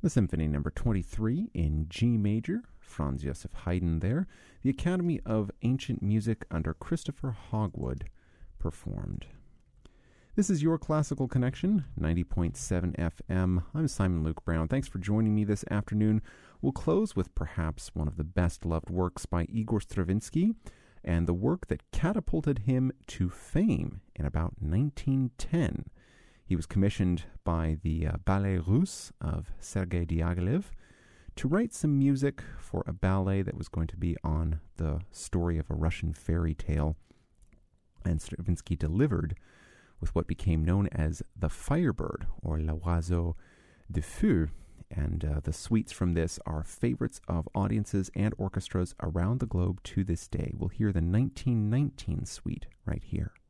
The Symphony Number 23 in G major, Franz Joseph Haydn there, the Academy of Ancient Music under Christopher Hogwood performed. This is Your Classical Connection, 90.7 FM. I'm Simon Luke Brown. Thanks for joining me this afternoon. We'll close with perhaps one of the best-loved works by Igor Stravinsky, and the work that catapulted him to fame in about 1910. He was commissioned by the Ballet Russe of Sergei Diaghilev to write some music for a ballet that was going to be on the story of a Russian fairy tale. And Stravinsky delivered with what became known as the Firebird, or L'Oiseau de Feu. And the suites from this are favorites of audiences and orchestras around the globe to this day. We'll hear the 1919 suite right here.